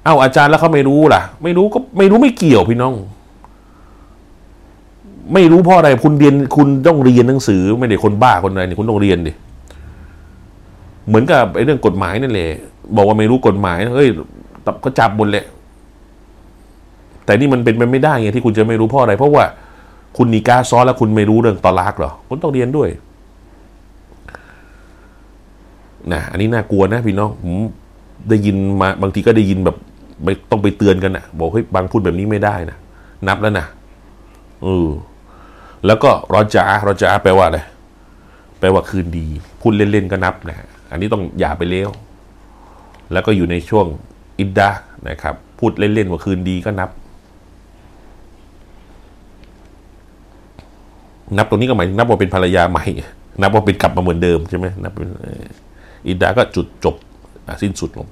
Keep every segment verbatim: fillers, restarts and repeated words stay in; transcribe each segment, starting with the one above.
อ้าวอาจารย์แล้วเขาไม่รู้ล่ะไม่รู้ก็ไม่รู้ไม่เกี่ยวพี่น้องไม่รู้เพราะอะไรคุณเรียนคุณต้องเรียนหนังสือไม่ได้คนบ้าคนอะไรนี่คุณต้องเรียนดิเหมือนกับไอ้เรื่องกฎหมายนั่นแหละบอกว่าไม่รู้กฎหมายเฮ้ยก็จับบนแหละแต่นี่มันเป็นไปไม่ได้ไงที่คุณจะไม่รู้เพราะอะไรเพราะว่าคุณนิกาซ้อนแล้วคุณไม่รู้เรื่องตอลากเหรอคุณต้องเรียนด้วยนะอันนี้น่ากลัวนะพี่น้องผมได้ยินมาบางทีก็ได้ยินแบบไม่ต้องไปเตือนกันนะบอกเฮ้ยบางพูดแบบนี้ไม่ได้นะนับแล้วนะเออแล้วก็รอจารอจาแปลว่าอะไรแปลว่าคืนดีพูดเล่นๆก็นับนะอันนี้ต้องอย่าไปเลี้ยวแล้วก็อยู่ในช่วงอิดดะนะครับพูดเล่นๆว่าคืนดีก็นับนับตรงนี้ก็หมายนับว่าเป็นภรรยาใหม่นับว่าเป็นกลับมาเหมือนเดิมใช่ไหมนับเป็นอิดดะก็จุดจบสิ้นสุดลงไป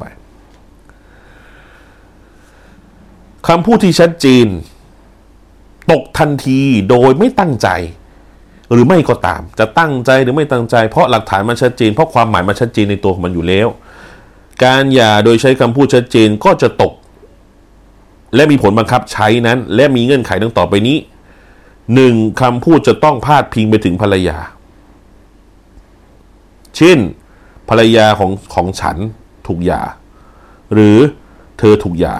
คำพูดที่ชัดเจนตกทันทีโดยไม่ตั้งใจหรือไม่ก็ตามจะตั้งใจหรือไม่ตั้งใจเพราะหลักฐานมันชัดเจนเพราะความหมายมันชัดเจนในตัวของมันอยู่แล้วการหย่าโดยใช้คำพูดชัดเจนก็จะตกและมีผลบังคับใช้นั้นและมีเงื่อนไขดังต่อไปนี้หนึ่งคำพูดจะต้องพาดพิงไปถึงภรรยาเช่นภรรยาของของฉันถูกหย่าหรือเธอถูกหย่า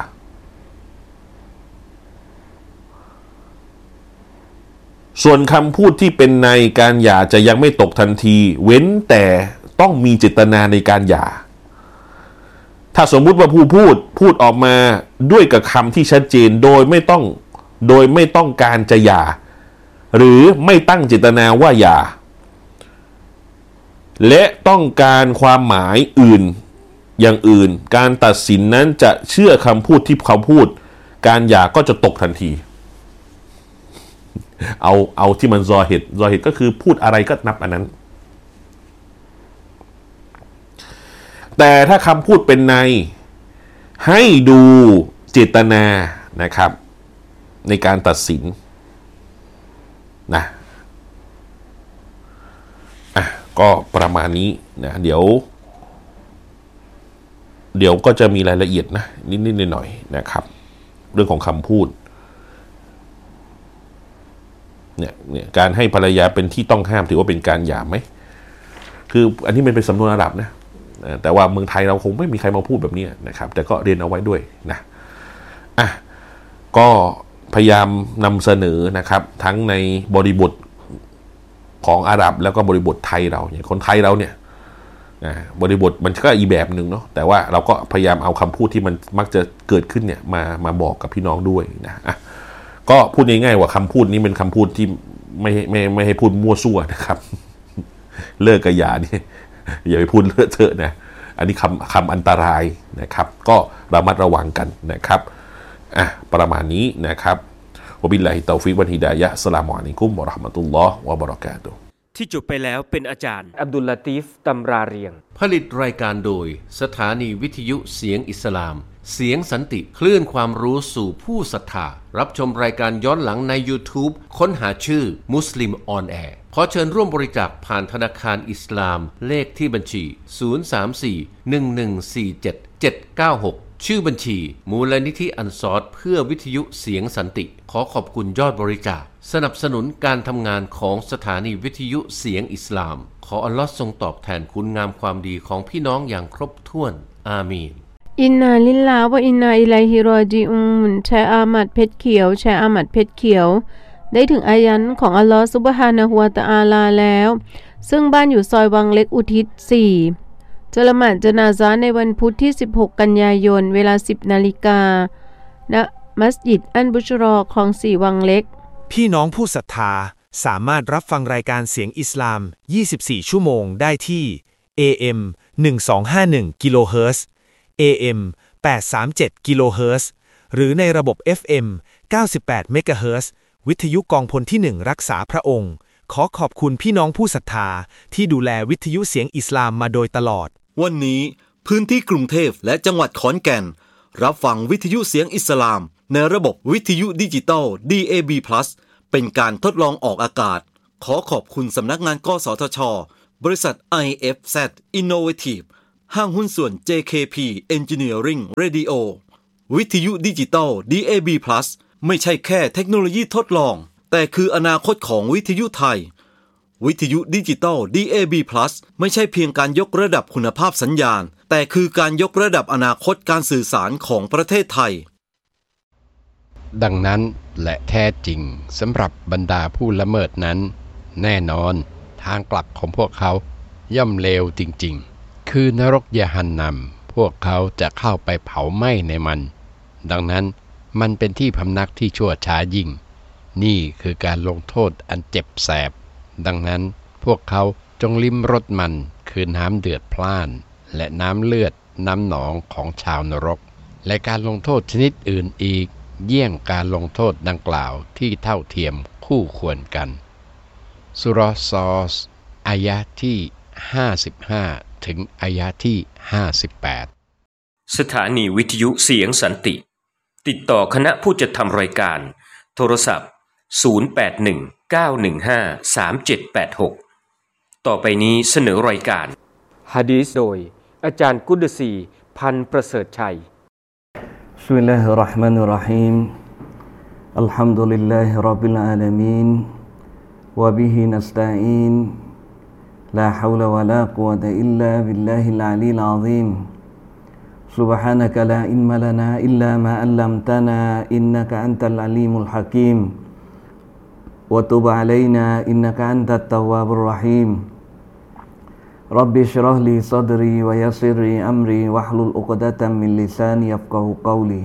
ส่วนคำพูดที่เป็นในการหย่าจะยังไม่ตกทันทีเว้นแต่ต้องมีเจตนาในการหย่าถ้าสมมุติว่าผู้พูดพูดออกมาด้วยกับคำที่ชัดเจนโดยไม่ต้องโดยไม่ต้องการจะหย่าหรือไม่ตั้งเจตนาว่าหย่าและต้องการความหมายอื่นอย่างอื่นการตัดสินนั้นจะเชื่อคำพูดที่เขาพูดการหย่าก็จะตกทันทีเอาเอาที่มันซอฮิดซอฮิดก็คือพูดอะไรก็นับอันนั้นแต่ถ้าคำพูดเป็นในให้ดูเจตนานะครับในการตัดสินนะอ่ะก็ประมาณนี้นะเดี๋ยวเดี๋ยวก็จะมีรายละเอียดนะนิดๆหน่อยๆนะครับเรื่องของคำพูดเนี่ยเนี่ยการให้ภรรยาเป็นที่ต้องห้ามถือว่าเป็นการหย่าไหมคืออันนี้มันเป็นสำนวนอาหรับนะแต่ว่าเมืองไทยเราคงไม่มีใครมาพูดแบบนี้นะครับแต่ก็เรียนเอาไว้ด้วยนะอ่ะก็พยายามนำเสนอนะครับทั้งในบริบทของอาหรับแล้วก็บริบทไทยเราอย่างคนไทยเราเนี่ยบริบทมันก็อีแบบหนึ่งเนาะแต่ว่าเราก็พยายามเอาคำพูดที่มันมักจะเกิดขึ้นเนี่ยมามาบอกกับพี่น้องด้วยนะอ่ะก็พูดง่ายๆว่าคำพูดนี้เป็นคำพูดที่ไม่ไม่ไม่ให้พูดมั่วซั่วนะครับเลิกกับหย่านี่อย่าไปพูดเลอะเทอะนะอันนี้คำคำอันตรายนะครับก็ระมัดระวังกันนะครับอ่ะประมาณนี้นะครับวะบิลลาฮิตอฟิกวัลฮิดายะฮ์อัสสลามุอะลัยกุมวะเราะห์มะตุลลอฮ์วะบะเราะกาตุฮ์ที่จบไปแล้วเป็นอาจารย์อับดุลลาตีฟตำราเรียงผลิตรายการโดยสถานีวิทยุเสียงอิสลามเสียงสันติคลื่นความรู้สู่ผู้ศรัทธารับชมรายการย้อนหลังใน YouTube ค้นหาชื่อมุสลิมออนแอร์ขอเชิญร่วมบริจาคผ่านธนาคารอิสลามเลขที่บัญชีศูนย์ สาม สี่ หนึ่ง หนึ่ง สี่ เจ็ด เจ็ด เก้า หกชื่อบัญชีมูลนิธิอันซอรเพื่อวิทยุเสียงสันติขอขอบคุณยอดบริจาคสนับสนุนการทำงานของสถานีวิทยุเสียงอิสลามขออัลลอฮ์ทรงตอบแทนคุณงามความดีของพี่น้องอย่างครบถ้วนอามีนอินนาลิลลาฮ์วะอินนาอิลัยฮิรอญิอูนแชร์อามัดเพชรเขียวแชร์อามัดเพชรเขียวได้ถึงอายันของอัลลอฮ์ซุบฮานะฮูวะตะอาลาแล้วซึ่งบ้านอยู่ซอยวังเล็กอุทิศสี่จะละหมาดญะนาซะห์ในวันพุธที่สิบหกกันยายนเวลา สิบนาฬิกา ณมัสยิดอันบุชรอคลองสี่วังเล็กพี่น้องผู้ศรัทธาสามารถรับฟังรายการเสียงอิสลามยี่สิบสี่ชั่วโมงได้ที่ เอ เอ็ม หนึ่งพันสองร้อยห้าสิบเอ็ด กิโลเฮิรตซ์ เอ เอ็ม แปดร้อยสามสิบเจ็ด กิโลเฮิรตซ์ หรือในระบบ เอฟ เอ็ม เก้าสิบแปด เมกะเฮิรตซ์ วิทยุกองพลที่หนึ่งรักษาพระองค์ขอขอบคุณพี่น้องผู้ศรัทธาที่ดูแลวิทยุเสียงอิสลามมาโดยตลอดวันนี้พื้นที่กรุงเทพและจังหวัดขอนแก่นรับฟังวิทยุเสียงอิสลามในระบบวิทยุดิจิตอล ดี เอ บี Plus เป็นการทดลองออกอากาศขอขอบคุณสำนักงานกสทช.บริษัท ไอ เอฟ แซด Innovative ห้างหุ้นส่วน เจ เค พี Engineering Radio วิทยุดิจิตอล ดี เอ บี Plus ไม่ใช่แค่เทคโนโลยีทดลองแต่คืออนาคตของวิทยุไทยวิทยุดิจิตอล ดี เอ บี Plus ไม่ใช่เพียงการยกระดับคุณภาพสัญญาณแต่คือการยกระดับอนาคตการสื่อสารของประเทศไทยดังนั้นและแท้จริงสำหรับบรรดาผู้ละเมิดนั้นแน่นอนทางกลับของพวกเขาย่อมเลวจริงๆคือนรกยะฮันนัมพวกเขาจะเข้าไปเผาไหม้ในมันดังนั้นมันเป็นที่พำนักที่ชั่วช้ายิ่งนี่คือการลงโทษอันเจ็บแสบดังนั้นพวกเขาจงลิ้มรสมันคือน้ำเดือดพล่านและน้ำเลือดน้ำหนองของชาวนรกและการลงโทษชนิดอื่นอีกเยี่ยงการลงโทษดังกล่าวที่เท่าเทียมคู่ควรกันสุเราะห์ซอสอายะห์ที่ห้าสิบห้าถึงอายะห์ที่ห้าสิบแปดสถานีวิทยุเสียงสันติติดต่อคณะผู้จัดทำรายการโทรศัพท์ศูนย์ แปด หนึ่ง เก้า หนึ่ง ห้า สาม เจ็ด แปด หกต่อไปนี้เสนอรายการหะดีษโดยอาจารย์กุดซีพันธ์ประเสริฐชัยบิสมิลลาฮิรเราะห์มานิรเราะฮีมอัลฮัมดุลิลลาฮิร็อบบิลอาลามีนวะบิฮินัสตะอีนลาฮาวลาวะลากุวะตะอิลลาบิลลาฮิลอะลีลอะซีมسبحانك لا علم لنا إلا ما علمتنا إنك أنت العليم الحكيم وتب علينا إنك أنت التواب الرحيم رب اشرح لي صدري ويسر لي أمري واحلل عقدة من لساني يفقهوا قولي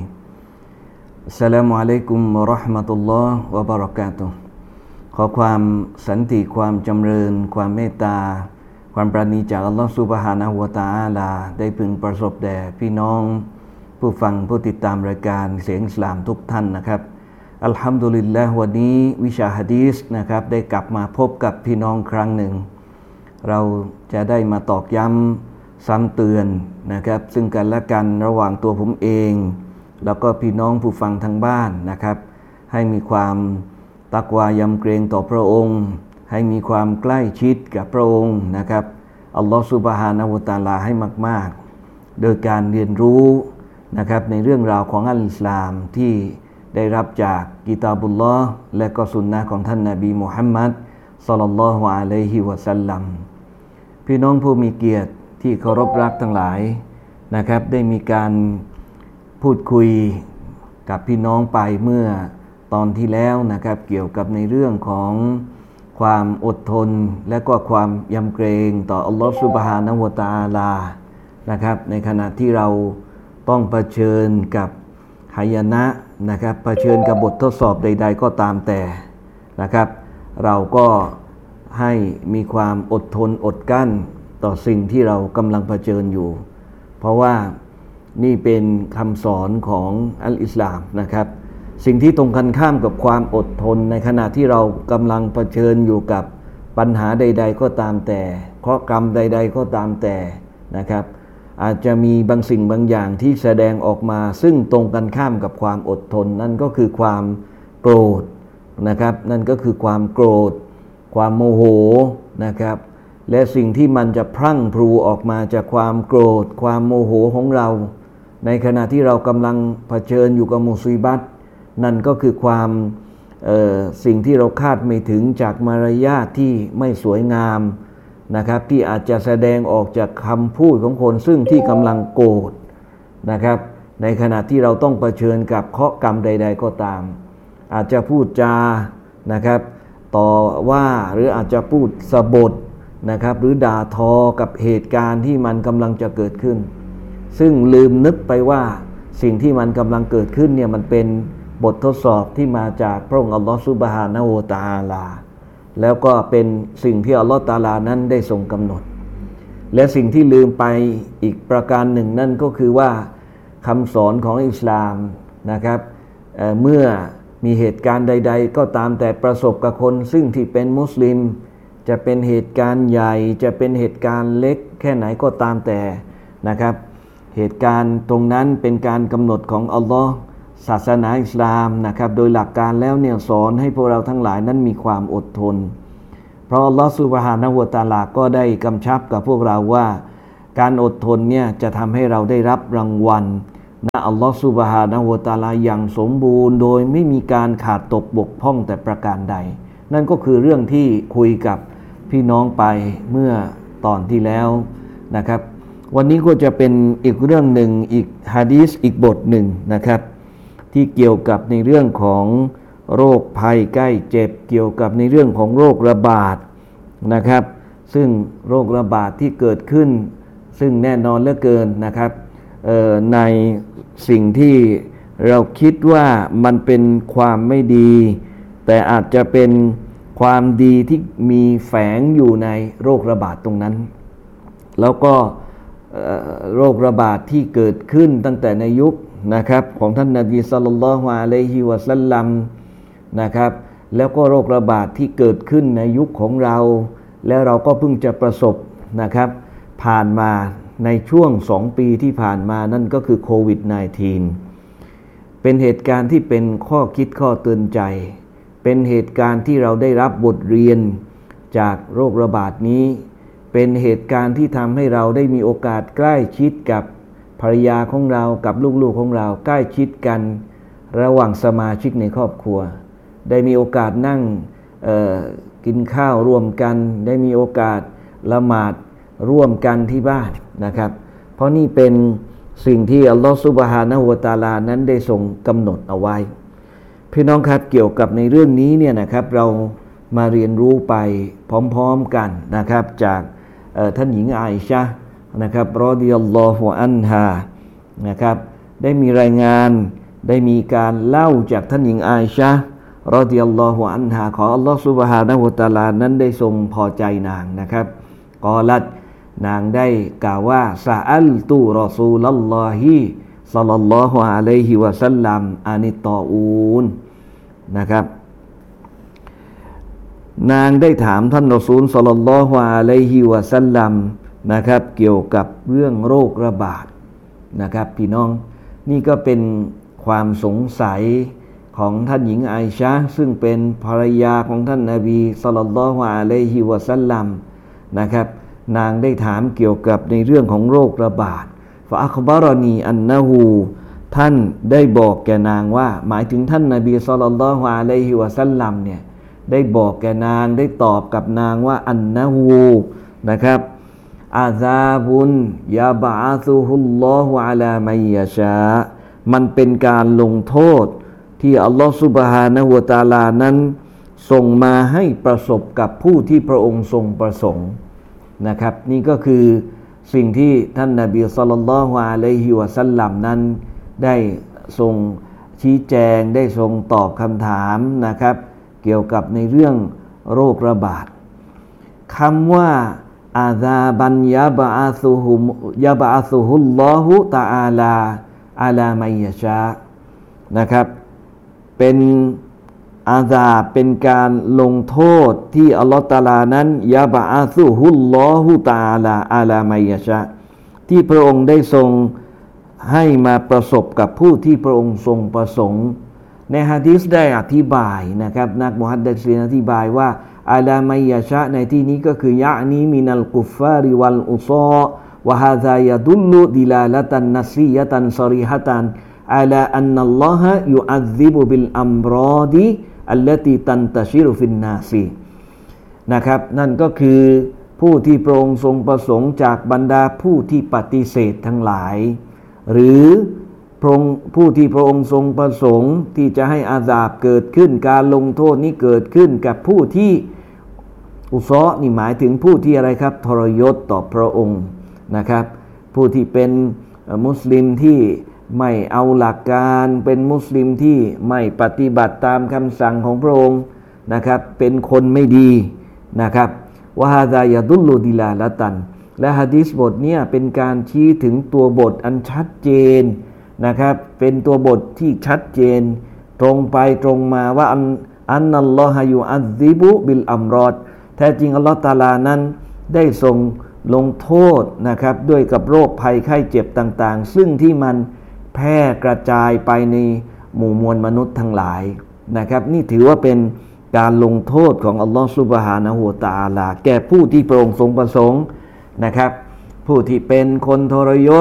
السلام عليكم ورحمة الله وبركاته ขอความสันติความจำเริญความเมตตาความปราณีจากอัลลอฮฺซุบฮานะฮูวะตะอาลาได้พึงประสบแด่พี่น้องผู้ฟังผู้ติดตามรายการเสียงอิสลามทุกท่านนะครับอัลฮัมดุลิลลาห์วันนี้วิชาหะดีษนะครับได้กลับมาพบกับพี่น้องครั้งหนึ่งเราจะได้มาตอกย้ำซ้ำเตือนนะครับซึ่งกันและกันระหว่างตัวผมเองแล้วก็พี่น้องผู้ฟังทางบ้านนะครับให้มีความตักวายำเกรงต่อพระองค์ให้มีความใกล้ชิดกับพระองค์นะครับอัลลอฮฺซุบฮานะฮูวะตะอาลาให้มากๆโดยการเรียนรู้นะครับในเรื่องราวของอัลอิสลามที่ได้รับจากกิตาบุลลอฮ์และก็สุนนะของท่านนบีมุฮัมมัดศ็อลลัลลอฮุอะลัยฮิวะซัลลัมพี่น้องผู้มีเกียรติที่เคารพรักทั้งหลายนะครับได้มีการพูดคุยกับพี่น้องไปเมื่อตอนที่แล้วนะครับเกี่ยวกับในเรื่องของความอดทนและก็ความยำเกรงต่ออัลลอฮฺซุบฮานะฮูวะตะอาลานะครับในขณะที่เราต้องเผชิญกับหายนะนะครับเผชิญกับบททดสอบใดๆก็ตามแต่นะครับเราก็ให้มีความอดทนอดกั้นต่อสิ่งที่เรากำลังเผชิญอยู่เพราะว่านี่เป็นคำสอนของอัลอิสลามนะครับสิ่งที่ตรงกันข้ามกับความอดทนในขณะที่เรากำลังเผชิญอยู่กับปัญหาใดๆก็ตามแต่เคราะห์กรรมใดๆก็ตามแต่นะครับอาจจะมีบางสิ่งบางอย่างที่แสดงออกมาซึ่งตรงกันข้ามกับความอดทนนั่นก็คือความโกรธนะครับนั่นก็คือความโกรธความโมโหนะครับและสิ่งที่มันจะพรั่งพรูออกมาจากความโกรธความโมโหของเราในขณะที่เรากำลังเผชิญอยู่กับมุซีบัตนั่นก็คือความสิ่งที่เราคาดไม่ถึงจากมารยาทที่ไม่สวยงามนะครับที่อาจจะแสดงออกจากคำพูดของคนซึ่งที่กำลังโกรธนะครับในขณะที่เราต้องเผชิญกับเคราะห์กรรมใดๆก็ตามอาจจะพูดจานะครับต่อว่าหรืออาจจะพูดสบถนะครับหรือด่าทอกับเหตุการณ์ที่มันกำลังจะเกิดขึ้นซึ่งลืมนึกไปว่าสิ่งที่มันกำลังเกิดขึ้นเนี่ยมันเป็นบททดสอบที่มาจากพระองค์อัลลอฮฺซุบฮานะฮูวะตะอาลาแล้วก็เป็นสิ่งที่อัลลอฮฺตะอาลานั้นได้ทรงกำหนดและสิ่งที่ลืมไปอีกประการหนึ่งนั่นก็คือว่าคำสอนของอิสลามนะครับ เอ่อ เมื่อมีเหตุการณ์ใดๆก็ตามแต่ประสบกับคนซึ่งที่เป็นมุสลิมจะเป็นเหตุการณ์ใหญ่จะเป็นเหตุการณ์เล็กแค่ไหนก็ตามแต่นะครับเหตุการณ์ตรงนั้นเป็นการกำหนดของอัลลอฮ์ศาสนาอิสลามนะครับโดยหลักการแล้วเนี่ยสอนให้พวกเราทั้งหลายนั้นมีความอดทนเพราะอัลลอฮฺซุบฮานะฮูวะตะอาลาก็ได้กำชับกับพวกเราว่าการอดทนเนี่ยจะทำให้เราได้รับรางวัลณอัลลอฮฺซุบฮานะฮูวะตะอาลาอย่างสมบูรณ์โดยไม่มีการขาดตกบกพร่องแต่ประการใดนั่นก็คือเรื่องที่คุยกับพี่น้องไปเมื่อตอนที่แล้วนะครับวันนี้ก็จะเป็นอีกเรื่องหนึ่งอีกหะดีษอีกบทหนึ่งนะครับที่เกี่ยวกับในเรื่องของโรคภัยใกล้เจ็บเกี่ยวกับในเรื่องของโรคระบาดนะครับซึ่งโรคระบาดที่เกิดขึ้นซึ่งแน่นอนเหลือเกินนะครับในสิ่งที่เราคิดว่ามันเป็นความไม่ดีแต่อาจจะเป็นความดีที่มีแฝงอยู่ในโรคระบาดตรงนั้นแล้วก็โรคระบาดที่เกิดขึ้นตั้งแต่ในยุคนะครับของท่านนบีศ็อลลัลลอฮุอะลัยฮิวะซัลลัมนะครับแล้วก็โรคระบาดที่เกิดขึ้นในยุคของเราแล้วเราก็เพิ่งจะประสบนะครับผ่านมาในช่วงสองปีที่ผ่านมานั่นก็คือโควิด สิบเก้า เป็นเหตุการณ์ที่เป็นข้อคิดข้อเตือนใจเป็นเหตุการณ์ที่เราได้รับบทเรียนจากโรคระบาดนี้เป็นเหตุการณ์ที่ทำให้เราได้มีโอกาสใกล้ชิดกับภรรยาของเรากับลูกๆของเราใกล้ชิดกันระหว่างสมาชิกในครอบครัวได้มีโอกาสนั่งกินข้าวร่วมกันได้มีโอกาสละหมาดร่วมกันที่บ้านนะครับเพราะนี่เป็นสิ่งที่อัลลอฮฺซุบฮานะฮูวะตะอาลานั้นได้ทรงกำหนดเอาไว้พี่น้องครับเกี่ยวกับในเรื่องนี้เนี่ยนะครับเรามาเรียนรู้ไปพร้อมๆกันนะครับจากท่านหญิงอาอิชะห์นะครับรอฎิยัลลอฮุอันฮานะครับได้มีรายงานได้มีการเล่าจากท่านหญิงอาอิชะห์รอฎิยัลลอฮุอันฮาขออัลลอฮฺซุบฮานะฮูวะตะอาลานั้นได้ทรงพอใจนางนะครับกอลัตนางได้กล่าวว่าซะอัลตุรอซูลัลลอฮิศ็อลลัลลอฮุอะลัยฮิวะซัลลัมอานิตตออูนนะครับนางได้ถามท่านรอซูลศ็อลลัลลอฮุอะลัยฮิวะซัลลัมนะครับเกี่ยวกับเรื่องโรคระบาดนะครับพี่น้องนี่ก็เป็นความสงสัยของท่านหญิงอาอิชะห์ซึ่งเป็นภรรยาของท่านนบีศ็อลลัลลอฮุอะลัยฮิวะซัลลัมนะครับนางได้ถามเกี่ยวกับในเรื่องของโรคระบาดฟะอัคบารอนีอันนะฮูท่านได้บอกแก่นางว่าหมายถึงท่านนบีศ็อลลัลลอฮุอะลัยฮิวะซัลลัมเนี่ยได้บอกแก่นางได้ตอบกับนางว่าอันนะฮูนะครับอาซาบุนยาบะอาซุฮุลลอฮุอะลามัยยะชามันเป็นการลงโทษที่อัลลอฮฺซุบฮานะฮูวะตะอาลานั้นส่งมาให้ประสบกับผู้ที่พระองค์ทรงประสงค์นะครับนี่ก็คือสิ่งที่ท่านนบีศ็อลลัลลอฮุอะลัยฮิวะซัลลัมนั้นได้ทรงชี้แจงได้ทรงตอบคำถามนะครับเกี่ยวกับในเรื่องโรคระบาดคำว่าอาซาบันยาบะอาซุฮุยาบะอาซุฮุลลอฮุตะอาลาอะลามัยยะชานะครับเป็นอาซาบเป็นการลงโทษที่อัลลอฮฺตะอาลานั้นยาบะอาซุฮุลลอฮุตะอาลาอะลามัยยะชาที่พระองค์ได้ทรงให้มาประสบกับผู้ที่พระองค์ทรงประสงค์ในหะดีษได้อธิบายนะครับนักมุฮัดดิษอธิบายว่าอาลามัยยะชะในที่นี้ก็คือยะนีมินัลกุฟฟาริวัลอุซอวะฮาซายะดุลลุดิลาละตันนัซียะตันซอรีฮะตันอาลาอันนัลลอฮะยุอัซซิบุบิลอัมรอดีอัลลตีตันตะชิรุฟินนาซีนะครับนั่นก็คือผู้ที่พระองค์ทรงประสงค์จากบรรดาผู้ที่ปฏิเสธทั้งหลายหรือพระองค์ผู้ที่พระองค์ทรงประสงค์ที่จะให้อาซาบเกิดขึ้นการลงโทษนี้เกิดขึ้นกับผู้ที่อุซอนี่หมายถึงผู้ที่อะไรครับทรยศต่อพระองค์นะครับผู้ที่เป็นมุสลิมที่ไม่เอาหลักการเป็นมุสลิมที่ไม่ปฏิบัติตามคำสั่งของพระองค์นะครับเป็นคนไม่ดีนะครับวะฮาซายะดุลลุดิลาละตันและหะดีษบทนี้เป็นการชี้ถึงตัวบทอันชัดเจนนะครับเป็นตัวบทที่ชัดเจนตรงไปตรงมาว่าอันอันนัลลอฮะยุอัซซิบุบิลอัมรอดแท้จริงอัลลอฮฺตะอาลานั้นได้ทรงลงโทษนะครับด้วยกับโรคภัยไข้เจ็บต่างๆซึ่งที่มันแพร่กระจายไปในหมู่มวลมนุษย์ทั้งหลายนะครับนี่ถือว่าเป็นการลงโทษของอัลลอฮฺซุบฮานะฮูวะตะอาลาแก่ผู้ที่พระองค์ทรงประสงค์นะครับผู้ที่เป็นคนทรยศ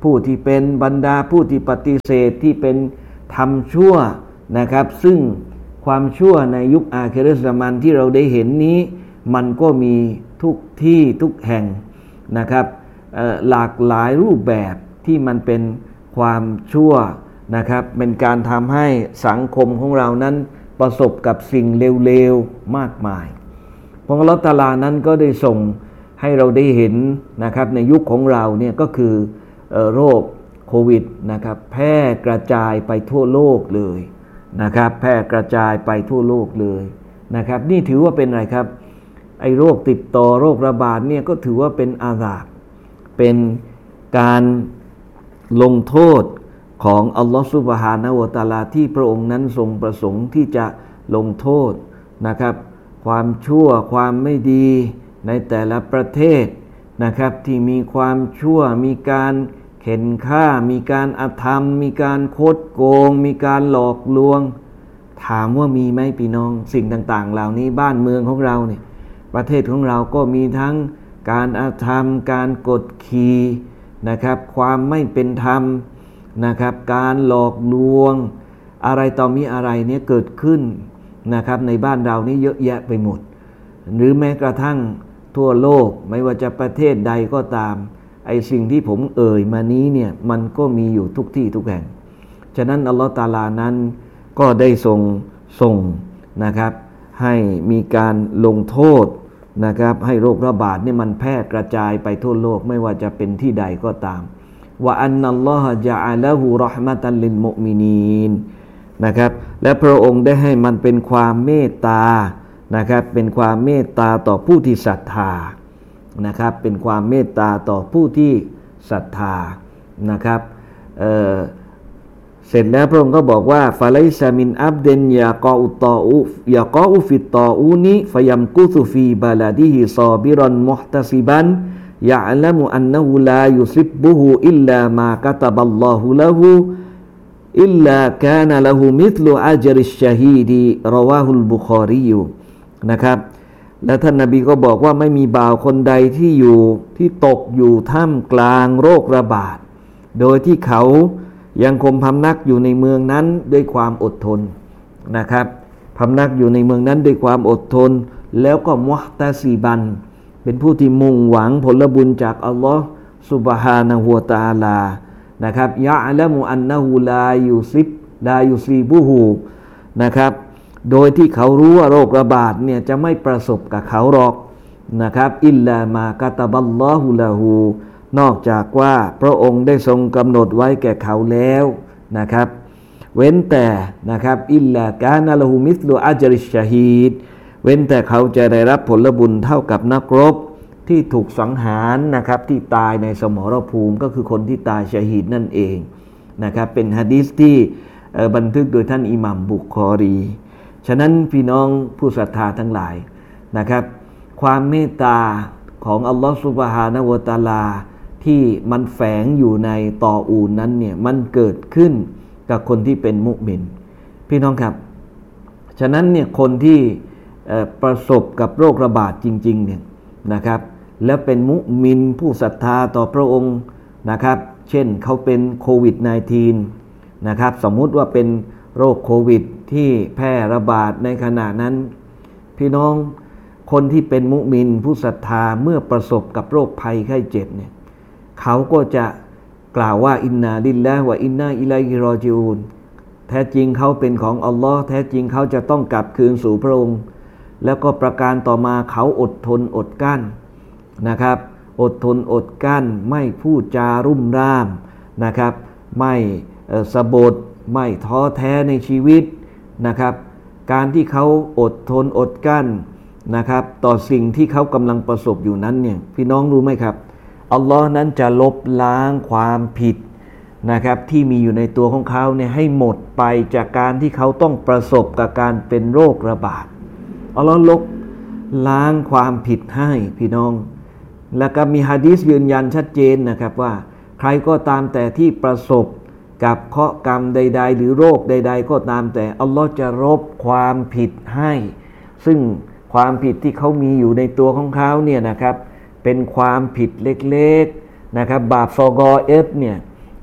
ผู้ที่เป็นบรรดาผู้ที่ปฏิเสธที่เป็นทำชั่วนะครับซึ่งความชั่วในยุคอาคิเราะห์ซะมานที่เราได้เห็นนี้มันก็มีทุกที่ทุกแห่งนะครับหลากหลายรูปแบบที่มันเป็นความชั่วนะครับเป็นการทำให้สังคมของเรานั้นประสบกับสิ่งเลวๆมากมายพระอัลเลาะห์ตะอาลานั้นก็ได้ส่งให้เราได้เห็นนะครับในยุคของเราเนี่ยก็คือโรคโควิดนะครับแพร่กระจายไปทั่วโลกเลยนะครับแพร่กระจายไปทั่วโลกเลยนะครับนี่ถือว่าเป็นอะไรครับไอ้โรคติดต่อโรคระบาดเนี่ยก็ถือว่าเป็นอาซาบเป็นการลงโทษของอัลลอฮฺซุบฮานะฮูวะตะอาลาที่พระองค์นั้นทรงประสงค์ที่จะลงโทษนะครับความชั่วความไม่ดีในแต่ละประเทศนะครับที่มีความชั่วมีการเข็นฆ่ามีการอธรรมมีการคดโกงมีการหลอกลวงถามว่ามีไหมพี่น้องสิ่งต่างๆเหล่านี้บ้านเมืองของเราเนี่ยประเทศของเราก็มีทั้งการอธรรมการกดขี่นะครับความไม่เป็นธรรมนะครับการหลอกลวงอะไรต่อมีอะไรเนี่ยเกิดขึ้นนะครับในบ้านเรานี่เยอะแยะไปหมดหรือแม้กระทั่งทั่วโลกไม่ว่าจะประเทศใดก็ตามไอ้สิ่งที่ผมเอ่ยมานี้เนี่ยมันก็มีอยู่ทุกที่ทุกแห่งฉะนั้นอัลลอฮฺตะอาลานั้นก็ได้ทรงส่งนะครับให้มีการลงโทษนะครับให้โรคระบาดนี่มันแพร่กระจายไปทั่วโลกไม่ว่าจะเป็นที่ใดก็ตามว่าอันนัลลอฮฺญะอะละฮูเราะห์มะตัลลิลมุอ์มินีนนะครับและพระองค์ได้ให้มันเป็นความเมตตานะครับเป็นความเมตตาต่อผู้ที่ศรัทธานะครับเป็นความเมตตาต่อผู้ที่ศรัทธานะครับ เอ่อเสร็จแล้วพระองค์ก็บอกว่าฟะไลซะมินอับดินยากออุตออุยากออุฟิตตออูนิฟะยัมกุซุฟีบะลาดิฮิซอบิรันมุฮตะซิบันยะอ์ละมุอันนะฮูลายุซิบบุฮูอิลลามากะตะบัลลอฮุละฮูอิลลากานะละฮูมิธลุอัจริชชะฮีดีรอวาฮุลบุคอรียูนะครับและท่านนบีก็บอกว่าไม่มีบ่าวคนใดที่อยู่ที่ตกอยู่ท่ามกลางโรคระบาดโดยที่เขายังคงพำนักอยู่ในเมืองนั้นด้วยความอดทนนะครับพำนักอยู่ในเมืองนั้นด้วยความอดทนแล้วก็มุฮตะซีบันเป็นผู้ที่มุ่งหวังผลบุญจากอัลลอฮฺซุบฮานะฮูวะตะอาลานะครับยะอ์ละมุอันนะฮูลายุซิบลายุซีบุฮูนะครับโดยที่เขารู้ว่าโรคระบาดเนี่ยจะไม่ประสบกับเขาหรอกนะครับอิลลามากะตะบัลลอฮุละฮูนอกจากว่าพระองค์ได้ทรงกำหนดไว้แก่เขาแล้วนะครับเว้นแต่นะครับอิลลากานะละฮูมิสลุอัจริชชะฮีดเว้นแต่เขาจะได้รับผลบุญเท่ากับนักรบที่ถูกสังหารนะครับที่ตายในสมรภูมิก็คือคนที่ตายชะฮีดนั่นเองนะครับเป็นหะดีษที่บันทึกโดยท่านอิหม่ามบุคอรีฉะนั้นพี่น้องผู้ศรัทธาทั้งหลายนะครับความเมตตาของอัลลอฮฺซุบฮานะฮูวะตะอาลาที่มันแฝงอยู่ในตออูนนั้นเนี่ยมันเกิดขึ้นกับคนที่เป็นมุมินพี่น้องครับฉะนั้นเนี่ยคนที่ประสบกับโรคระบาดจริงๆเนี่ยนะครับและเป็นมุมินผู้ศรัทธาต่อพระองค์นะครับเช่นเขาเป็นโควิด สิบเก้า นะครับสมมุติว่าเป็นโรคโควิดที่แพร่ระบาดในขณะนั้นพี่น้องคนที่เป็นมุมินผู้ศรัทธาเมื่อประสบกับโรคภัยไข้เจ็บเนี่ยเขาก็จะกล่าวว่าอินนาลิลลาฮิวะอินนาอิลัยฮิรอญิอูนแท้จริงเขาเป็นของอัลลอฮ์แท้จริงเขาจะต้องกลับคืนสู่พระองค์แล้วก็ประการต่อมาเขาอดทนอดกั้นนะครับอดทนอดกั้นไม่พูดจารุ่มร่ามนะครับไม่สะบดไม่ท้อแท้ในชีวิตนะครับการที่เขาอดทนอดกั้นนะครับต่อสิ่งที่เขากำลังประสบอยู่นั้นเนี่ยพี่น้องรู้ไหมครับอัลลอฮ์นั้นจะลบล้างความผิดนะครับที่มีอยู่ในตัวของเขาเนี่ยให้หมดไปจากการที่เขาต้องประสบกับการเป็นโรคระบาดอัลลอฮ์ลบล้างความผิดให้พี่น้องแล้วก็มีหะดีษยืนยันชัดเจนนะครับว่าใครก็ตามแต่ที่ประสบกับเคราะห์กรรมใดๆหรือโรคใดๆก็ตามแต่อัลลอฮ์จะลบความผิดให้ซึ่งความผิดที่เขามีอยู่ในตัวของเขาเนี่ยนะครับเป็นความผิดเล็กๆนะครับบาปซอกอเอฟเนี่ย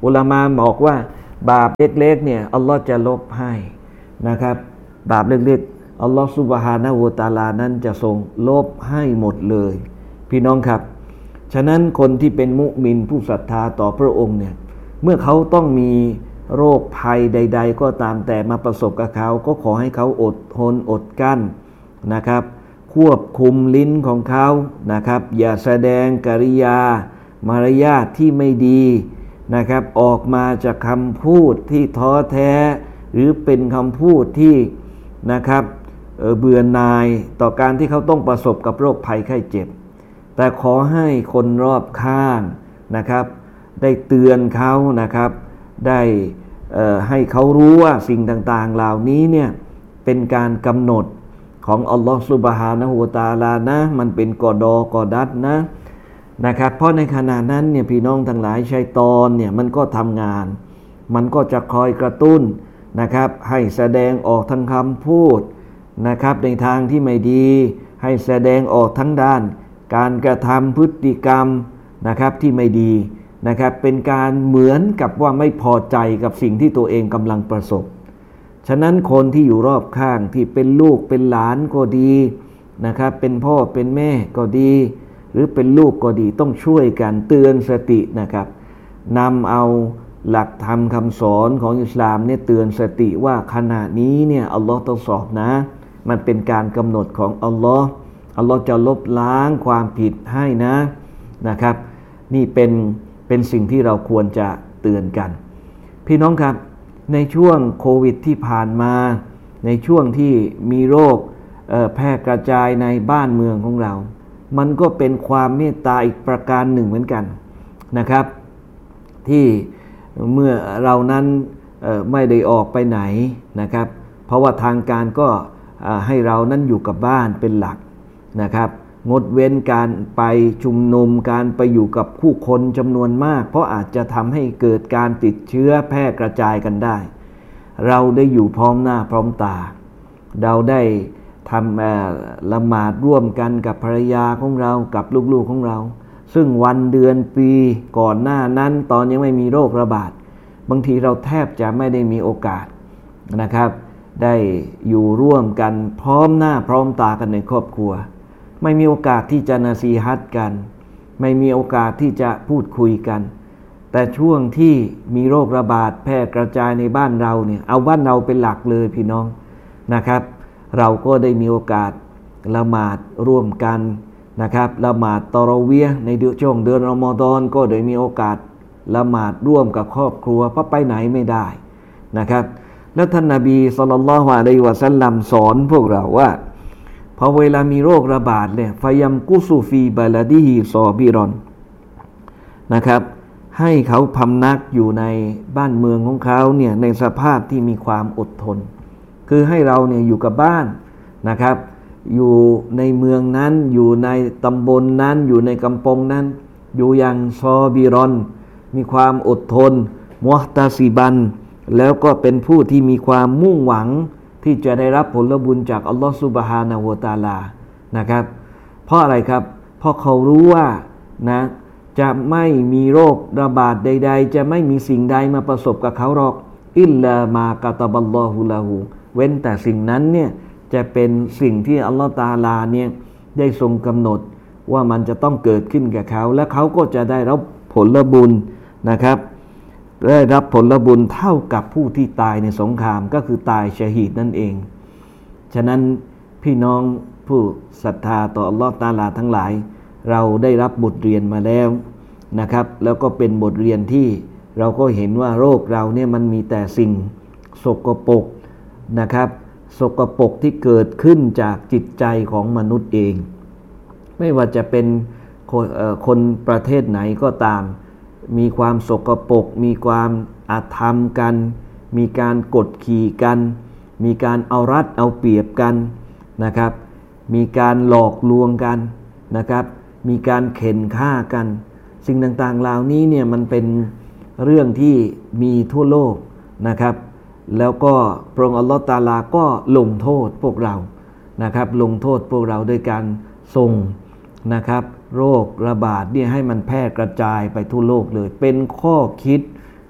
อุลามะบอกว่าบาปเล็กๆเนี่ยอัลลอฮ์จะลบให้นะครับบาปเล็กๆอัลลอฮ์ซุบฮานะฮูวะตะอาลานั้นจะทรงลบให้หมดเลยพี่น้องครับฉะนั้นคนที่เป็นมุมินผู้ศรัทธาต่อพระองค์เนี่ยเมื่อเขาต้องมีโรคภัยใดๆก็ตามแต่มาประสบกับเขาก็ขอให้เขาอดทนอดกั้นนะครับควบคุมลิ้นของเขานะครับอย่าแสดงกริยามารยาทที่ไม่ดีนะครับออกมาจากคำพูดที่ท้อแท้หรือเป็นคำพูดที่นะครับเอ่อเบื่อหน่ายต่อการที่เขาต้องประสบกับโรคภัยไข้เจ็บแต่ขอให้คนรอบข้างนะครับได้เตือนเขานะครับได้เอ่อให้เขารู้ว่าสิ่งต่างๆเหล่านี้เนี่ยเป็นการกำหนดของอัลลอฮฺซุบฮานะฮูวะตะอาลานะมันเป็นกอดอกอดัดนะนะครับเพราะในขณะนั้นเนี่ยพี่น้องทั้งหลายชัยฏอนเนี่ยมันก็ทำงานมันก็จะคอยกระตุ้นนะครับให้แสดงออกทางคำพูดนะครับในทางที่ไม่ดีให้แสดงออกทั้งด้านการกระทำพฤติกรรมนะครับที่ไม่ดีนะครับเป็นการเหมือนกับว่าไม่พอใจกับสิ่งที่ตัวเองกำลังประสบฉะนั้นคนที่อยู่รอบข้างที่เป็นลูกเป็นหลานก็ดีนะครับเป็นพ่อเป็นแม่ก็ดีหรือเป็นลูกก็ดีต้องช่วยกันเตือนสตินะครับนำเอาหลักธรรมคำสอนของอิสลามเนี่ยเตือนสติว่าขณะนี้เนี่ยอัลลอฮ์ทดสอบนะมันเป็นการกำหนดของอัลลอฮ์อัลลอฮ์จะลบล้างความผิดให้นะนะครับนี่เป็นเป็นสิ่งที่เราควรจะเตือนกันพี่น้องครับในช่วงโควิดที่ผ่านมาในช่วงที่มีโรคเอ่อแพร่กระจายในบ้านเมืองของเรามันก็เป็นความเมตตาอีกประการหนึ่งเหมือนกันนะครับที่เมื่อเรานั้นเอ่อไม่ได้ออกไปไหนนะครับเพราะว่าทางการก็ให้เรานั้นอยู่กับบ้านเป็นหลักนะครับงดเว้นการไปชุมนุมการไปอยู่กับผู้คนจำนวนมากเพราะอาจจะทำให้เกิดการติดเชื้อแพร่กระจายกันได้เราได้อยู่พร้อมหน้าพร้อมตาเราได้ทำละหมาดร่วมกันกับภรรยาของเรากับลูกๆของเราซึ่งวันเดือนปีก่อนหน้านั้นตอนยังไม่มีโรคระบาดบางทีเราแทบจะไม่ได้มีโอกาสนะครับได้อยู่ร่วมกันพร้อมหน้าพร้อมตากันในครอบครัวไม่มีโอกาสที่จะนาซีฮัตกันไม่มีโอกาสที่จะพูดคุยกันแต่ช่วงที่มีโรคระบาดแพร่กระจายในบ้านเราเนี่ยเอาบ้านเราเป็นหลักเลยพี่น้องนะครับเราก็ได้มีโอกาสละหมาดร่วมกันนะครับละหมาดตะเราะวีห์ในเดือนช่วงเดือนรอมฎอนก็ได้มีโอกาสละหมาดร่วมกับครอบครัวเพราะไปไหนไม่ได้นะครับแล้วท่านนบีศ็อลลัลลอฮุอะลัยฮิวะซัลลัมสอนพวกเราว่าพอเวลามีโรคระบาดเนี่ยฟายัมกุซูฟีบาลาดีฮิซอบิรอนนะครับให้เขาพำนักอยู่ในบ้านเมืองของเขาเนี่ยในสภาพที่มีความอดทนคือให้เราเนี่ยอยู่กับบ้านนะครับอยู่ในเมืองนั้นอยู่ในตำบลนั้นอยู่ในกำปงนั้นอยู่อย่างซอบิรอนมีความอดทนมุฮตาซิบันแล้วก็เป็นผู้ที่มีความมุ่งหวังที่จะได้รับผลบุญจากอัลลอฮฺซุบฮานะฮูวะตะอาลานะครับเพราะอะไรครับเพราะเขารู้ว่านะจะไม่มีโรคระบาดใดๆจะไม่มีสิ่งใดมาประสบกับเขาหรอกอิลลามากะตะบัลลอฮุละฮูเว้นแต่สิ่งนั้นเนี่ยจะเป็นสิ่งที่อัลลอฮฺตะอาลาเนี่ยได้ทรงกำหนดว่ามันจะต้องเกิดขึ้นกับเขาและเขาก็จะได้รับผลบุญนะครับได้รับผลบุญเท่ากับผู้ที่ตายในสงครามก็คือตายชะฮีดนั่นเองฉะนั้นพี่น้องผู้ศรัทธาต่ออัลลอฮฺตะอาลาทั้งหลายเราได้รับบทเรียนมาแล้วนะครับแล้วก็เป็นบทเรียนที่เราก็เห็นว่าโรคเราเนี่ยมันมีแต่สิ่งสกปรกนะครับสกปรกที่เกิดขึ้นจากจิตใจของมนุษย์เองไม่ว่าจะเป็นคนเอ่อคนประเทศไหนก็ตามมีความสกปรกมีความอาธรรมกันมีการกดขี่กันมีการเอารัดเอาเปรียบกันนะครับมีการหลอกลวงกันนะครับมีการเข็นฆ่ากันสิ่งต่างๆเหล่านี้เนี่ยมันเป็นเรื่องที่มีทั่วโลกนะครับแล้วก็พระองค์อัลลอฮฺตะอาลาก็ลงโทษพวกเรานะครับลงโทษพวกเราด้วยการส่งนะครับโรคระบาดเนี่ยให้มันแพร่กระจายไปทั่วโลกเลยเป็นข้อคิด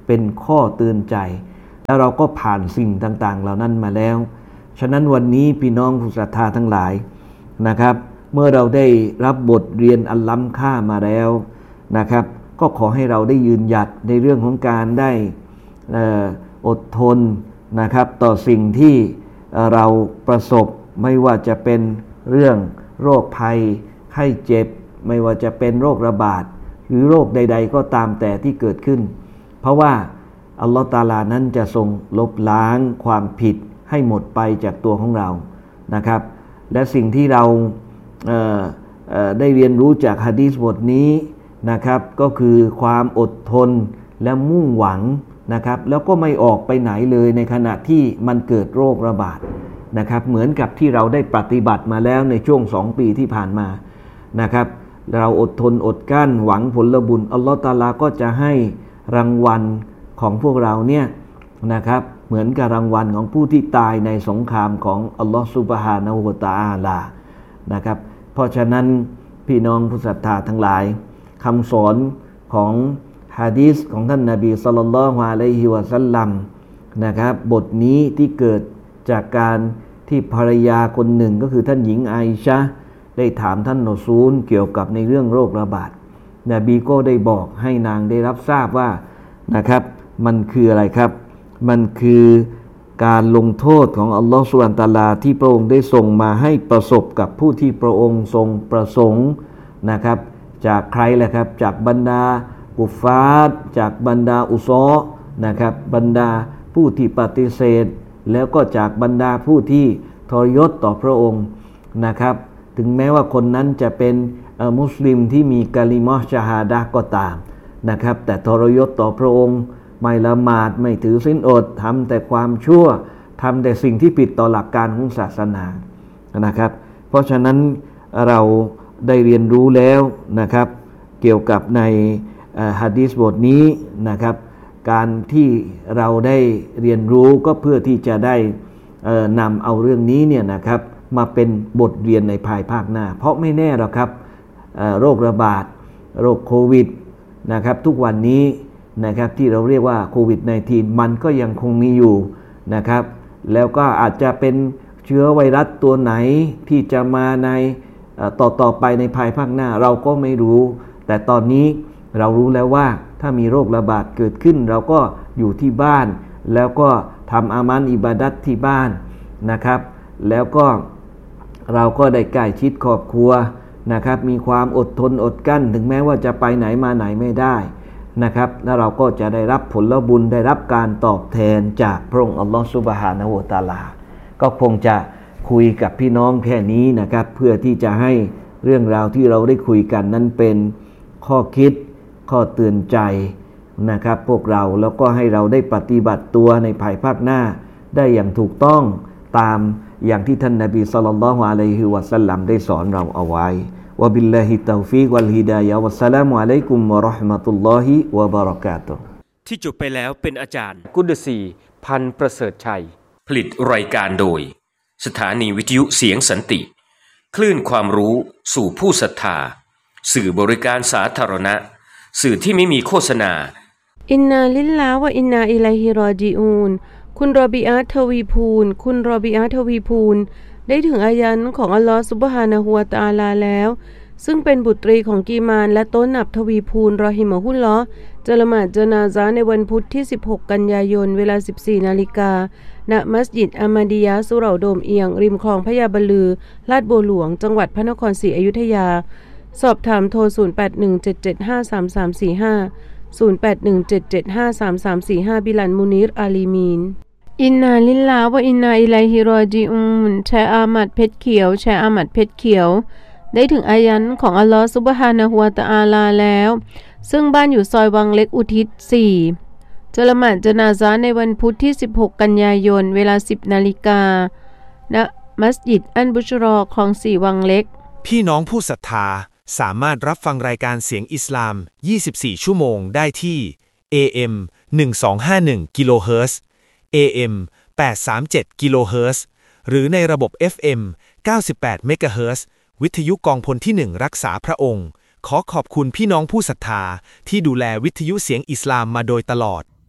เป็นข้อเตือนใจแล้วเราก็ผ่านสิ่งต่างๆเหล่านั้นมาแล้วฉะนั้นวันนี้พี่น้องผู้ศรัทธาทั้งหลายนะครับเมื่อเราได้รับบทเรียนอันล้ำค่ามาแล้วนะครับก็ขอให้เราได้ยืนหยัดในเรื่องของการได้อดทนนะครับต่อสิ่งที่เราประสบไม่ว่าจะเป็นเรื่องโรคภัยไข้เจ็บไม่ว่าจะเป็นโรคระบาดหรือโรคใดๆก็ตามแต่ที่เกิดขึ้นเพราะว่าอัลลอฮฺตะอาลานั้นจะทรงลบล้างความผิดให้หมดไปจากตัวของเรานะครับและสิ่งที่เราเอ่อเอ่อได้เรียนรู้จากหะดีษบทนี้นะครับก็คือความอดทนและมุ่งหวังนะครับแล้วก็ไม่ออกไปไหนเลยในขณะที่มันเกิดโรคระบาดนะครับเหมือนกับที่เราได้ปฏิบัติมาแล้วในช่วงสองปีที่ผ่านมานะครับเราอดทนอดกั้นหวังผลบุญอัลลอฮฺตะอาลาก็จะให้รางวัลของพวกเราเนี่ยนะครับเหมือนกับรางวัลของผู้ที่ตายในสงครามของอัลลอฮฺซุบฮานะฮูวะตะอาลานะครับเพราะฉะนั้นพี่น้องผู้ศรัทธาทั้งหลายคำสอนของหะดีษของท่านนบีศ็อลลัลลอฮุอะลัยฮิวะซัลลัมนะครับบทนี้ที่เกิดจากการที่ภรรยาคนหนึ่งก็คือท่านหญิงอาอิชะห์ได้ถามท่านรอซูลเกี่ยวกับในเรื่องโรคระบาดนบีก็ได้บอกให้นางได้รับทราบว่านะครับมันคืออะไรครับมันคือการลงโทษของอัลลอฮฺซุบฮานะฮูวะตะอาลาที่พระองค์ได้ส่งมาให้ประสบกับผู้ที่พระองค์ทรงประสงค์นะครับจากใครแหละครับจากบรรดากุฟารจากบรรดาอุซอนะครับบรรดาผู้ที่ปฏิเสธแล้วก็จากบรรดาผู้ที่ทรยศต่อพระองค์นะครับถึงแม้ว่าคนนั้นจะเป็นมุสลิมที่มีกะลิมะฮ์ชะฮาดะห์ก็ตามนะครับแต่ทรยศต่อพระองค์ไม่ละหมาดไม่ถือศีลอดทำแต่ความชั่วทำแต่สิ่งที่ผิดต่อหลักการของศาสนานะครับเพราะฉะนั้นเราได้เรียนรู้แล้วนะครับเกี่ยวกับในหะดีษบทนี้นะครับการที่เราได้เรียนรู้ก็เพื่อที่จะได้นำเอาเรื่องนี้เนี่ยนะครับมาเป็นบทเรียนในภายภาคหน้าเพราะไม่แน่หรอกครับโรคระบาดโรคโควิดนะครับทุกวันนี้นะครับที่เราเรียกว่าโควิด สิบเก้า มันก็ยังคงมีอยู่นะครับแล้วก็อาจจะเป็นเชื้อไวรัสตัวไหนที่จะมาในต่อต่อไปในภายภาคหน้าเราก็ไม่รู้แต่ตอนนี้เรารู้แล้วว่าถ้ามีโรคระบาดเกิดขึ้นเราก็อยู่ที่บ้านแล้วก็ทำอามันอิบาดัตที่บ้านนะครับแล้วก็เราก็ได้ใกล้ชิดครอบครัวนะครับมีความอดทนอดกั้นถึงแม้ว่าจะไปไหนมาไหนไม่ได้นะครับแล้วเราก็จะได้รับผลบุญได้รับการตอบแทนจากพระองค์อัลลอฮฺซุบฮานะฮูวะตะอาลาก็คงจะคุยกับพี่น้องแค่นี้นะครับเพื่อที่จะให้เรื่องราวที่เราได้คุยกันนั้นเป็นข้อคิดข้อเตือนใจนะครับพวกเราแล้วก็ให้เราได้ปฏิบัติตัวในภายภาคหน้าได้อย่างถูกต้องตามอย่างที่ท่านนบีศ็อลลัลลอฮุอะลัยฮิวะซัลลัมได้สอนเราเอาไว้วะบิลลาฮิตอฟีกวัลฮิดายะฮ์วัสสลามุอะลัยกุมวะเราะห์มะตุลลอฮิวะบะเราะกาตุฮ์ที่จบไปแล้วเป็นอาจารย์กุดซีพันประเสริฐชัยผลิตรายการโดยสถานีวิทยุเสียงสันติคลื่นความรู้สู่ผู้ศรัทธาสื่อบริการสาธารณะสื่อที่ไม่มีโฆษณาอินนาลิลลาฮ์วะอินนาอิลัยฮิรอญิอูนคุณรอบิอาทวีพูลคุณรอบิอาทวีพูลได้ถึงอายันของอัลลอฮฺซุบฮานะฮูวะตะอาลาแล้วซึ่งเป็นบุตรีของกีมานและโต้นนับทวีพูลรอฮิมะฮุลลอฮ์จะละหมาดญะนาซะห์ในวันพุธที่สิบหกกันยายนเวลา สิบสี่นาฬิกา ณมัสยิดอะมาดียะห์สุเหร่าโดมเอียงริมคลองพญาบะลือลาดบัวหลวงจังหวัดพระนครศรีอยุธยาสอบถามโทรศูนย์ แปด หนึ่ง เจ็ด เจ็ด ห้า สาม สาม สี่ ห้า ศูนย์ แปด หนึ่ง เจ็ด เจ็ด ห้า สาม สาม สี่ ห้าบิลันมุนีรอาลีมีนอินนาลิลลาฮ์วะอินนาอิลัยฮิรอญิอูนแชร์อามัดเพชรเขียวแชร์อามัดเพชรเขียวได้ถึงอายันของอัลลอฮฺซุบฮานะฮูวะตะอาลาแล้วซึ่งบ้านอยู่ซอยวังเล็กอุทิศสี่จะละหมาดญะนาซะห์ในวันพุธที่สิบหกกันยายนเวลา สิบนาฬิกา ณมัสยิดอันบุชรอคลองสี่วังเล็กพี่น้องผู้ศรัทธาสามารถรับฟังรายการเสียงอิสลามยี่สิบสี่ชั่วโมงได้ที่ เอ เอ็ม หนึ่งสองห้าหนึ่ง กิโลเฮิรตซ์ เอ เอ็ม แปดสามเจ็ด กิโลเฮิรตซ์ หรือในระบบ เอฟ เอ็ม เก้าสิบแปด เมกะเฮิรตซ์ วิทยุกองพลที่หนึ่งรักษาพระองค์ขอขอบคุณพี่น้องผู้ศรัทธาที่ดูแลวิทยุเสียงอิสลามมาโดยตลอด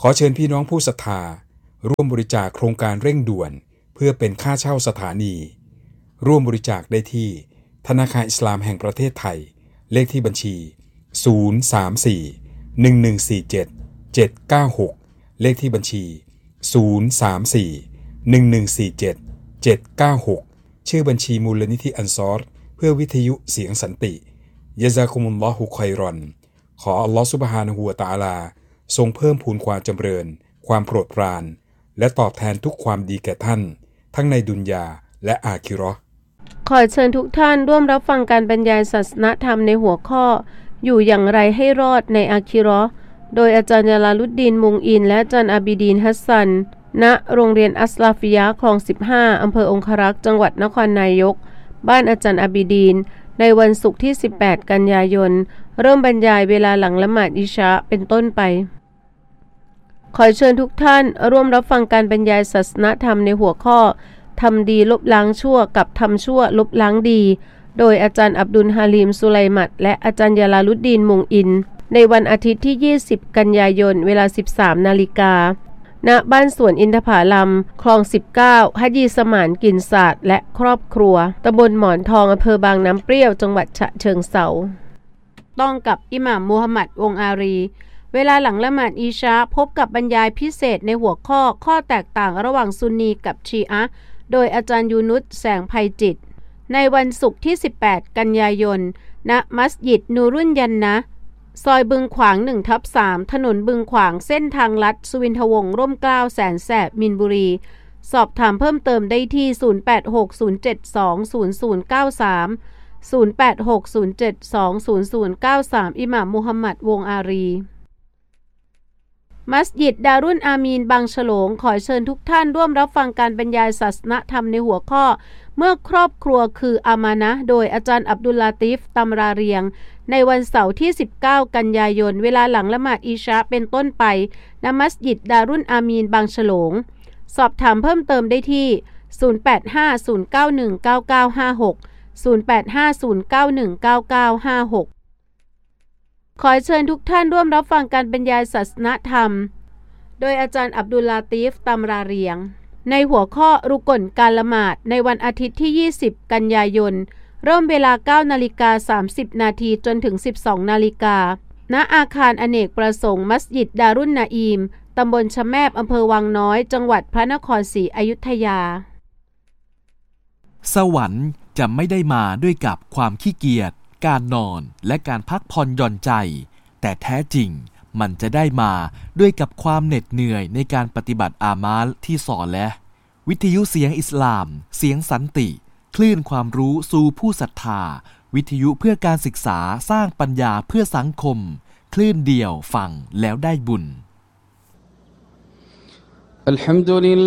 ขอเชิญพี่น้องผู้ศรัทธาร่วมบริจาคโครงการเร่งด่วนเพื่อเป็นค่าเช่าสถานีร่วมบริจาคได้ที่ธนาคารอิสลามแห่งประเทศไทยเลขที่บัญชีศูนย์ สาม สี่ หนึ่ง หนึ่ง สี่ เจ็ด เจ็ด เก้า หกเลขที่บัญชีศูนย์ สาม สี่ หนึ่ง หนึ่ง สี่ เจ็ด เจ็ด เก้า หกชื่อบัญชีมูลนิธิอันซอรเพื่อวิทยุเสียงสันติยะซากุมุลลอฮุค็อยรอนขออัลลอฮฺซุบฮานะฮูวะตะอาลาทรงเพิ่มพูนความจำเริญความโปรดปรานและตอบแทนทุกความดีแก่ท่านทั้งในดุนยาและอาคิเราะห์ขอเชิญทุกท่านร่วมรับฟังการบรรยายศาสนธรรมในหัวข้ออยู่อย่างไรให้รอดในอาคิเราะห์โดยอาจารย์ยาลาลุดดีนมุงอินและอาจารย์อาบิดีนฮัสซันณโรงเรียนอัสลาฟิยะห์คลองสิบห้าอำเภอองครักษ์จังหวัดนครนายกบ้านอาจารย์อาบิดีนในวันศุกร์ที่สิบแปดกันยายนเริ่มบรรยายเวลาหลังละหมาดอิชาเป็นต้นไปขอเชิญทุกท่านร่วมรับฟังการบรรยายศาสนธรรมในหัวข้อทำดีลบล้างชั่วกับทำชั่วลบล้างดีโดยอาจารย์อับดุลฮาลิมสุไลมัดและอาจารย์ยาลาลุดดีนมุงอินในวันอาทิตย์ที่ยี่สิบกันยายนเวลา สิบสามนาฬิกาณบ้านสวนอินทผลัมคลองสิบเก้าฮัจญีสมานกลิ่นศาสตร์และครอบครัวตำบลหมอนทองอำเภอบางน้ำเปรี้ยวจังหวัดฉะเชิงเทราต้องกับอิหม่ามมูฮัมหมัดวงอารีเวลาหลังละหมาดอิชาพบกับบรรยายพิเศษในหัวข้อข้อแตกต่างระหว่างซุนนีกับชีอะห์โดยอาจารย์ยูนุสแสงไพจิตในวันศุกร์ที่สิบแปดกันยายนณมัสยิดนูรุนยันนะซอยบึงขวาง หนึ่งทับสาม ถนนบึงขวางเส้นทางลัดสุวินทวงศ์ร่มเกล้าแสนแสบมินบุรีสอบถามเพิ่มเติมได้ที่ศูนย์ แปด หก ศูนย์ เจ็ด สอง ศูนย์ ศูนย์ เก้า สาม ศูนย์ แปด หก ศูนย์ เจ็ด สอง ศูนย์ ศูนย์ เก้า สามอิหม่ามมูฮัมหมัดวงอารีมัสยิดดารุนอามีนบางฉลงขอเชิญทุกท่านร่วมรับฟังการบรรยายศาสนธรรมในหัวข้อเมื่อครอบครัวคืออามานะห์โดยอาจารย์อับดุลลาติฟตำราเรียงในวันเสาร์ที่สิบเก้ากันยายนเวลาหลังละหมาดอิชาเป็นต้นไปณมัสยิดดารุนอามีนบางฉลงสอบถามเพิ่มเติมได้ที่ศูนย์ แปด ห้า ศูนย์ เก้า หนึ่ง เก้า เก้า ห้า หก ศูนย์ แปด ห้า ศูนย์ เก้า หนึ่ง เก้า เก้า ห้า หกขอเชิญทุกท่านร่วมรับฟังการบรรยายศาสนธรรมโดยอาจารย์อับดุลลาติฟตำราเรียงในหัวข้อรุกลการละหมาดในวันอาทิตย์ที่ยี่สิบกันยายนเริ่มเวลา เก้านาฬิกาสามสิบนาทีจนถึง สิบสองนาฬิกาณอาคารอเนกประสงค์มัสยิดดารุนนาอีมตำบลชะแมบอำเภอวังน้อยจังหวัดพระนครศรีอยุธยาสวรรค์จะไม่ได้มาด้วยกับความขี้เกียจการนอนและการพักผ่อนหย่อนใจแต่แท้จริงมันจะได้มาด้วยกับความเหน็ดเหนื่อยในการปฏิบัติอามาลที่สอนและวิทยุเสียงอิสลามเสียงสันติคลื่นความรู้สู่ผู้ศรัทธาวิทยุเพื่อการศึกษาสร้างปัญญาเพื่อสังคมคลื่นเดียวฟังแล้วได้บุญอัลฮัมดุลิล